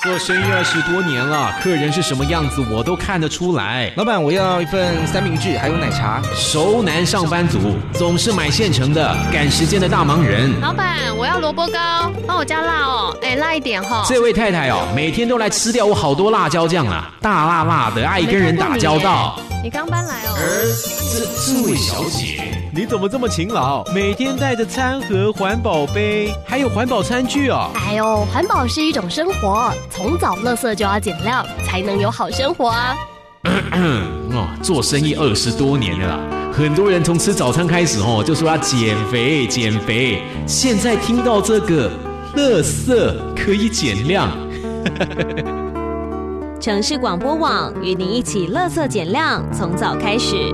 做生意20多年了，客人是什么样子我都看得出来。 老板，我要一份三明治，还有奶茶。 熟男上班族，总是买现成的，赶时间的大忙人。 老板，我要萝卜糕，帮我加辣哦，辣一点哈。 这位太太哦，每天都来吃掉我好多辣椒酱啊，大辣辣的，爱跟人打交道。 你刚搬来哦。 这位小姐，你怎么这么勤劳？每天带着餐盒、环保杯，还有环保餐具哦。 哎呦，环保是一种生活，从早垃圾就要减量，才能有好生活啊。 做生意20多年了啦，很多人从吃早餐开始就说要减肥减肥，现在听到这个垃圾可以减量。 城市广播网与您一起垃圾减量，从早开始。